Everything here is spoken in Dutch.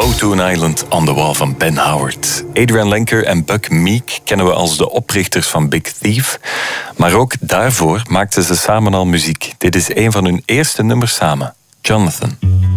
Go to an Island on the Wall van Ben Howard. Adrian Lenker en Buck Meek kennen we als de oprichters van Big Thief. Maar ook daarvoor maakten ze samen al muziek. Dit is een van hun eerste nummers samen. Jonathan.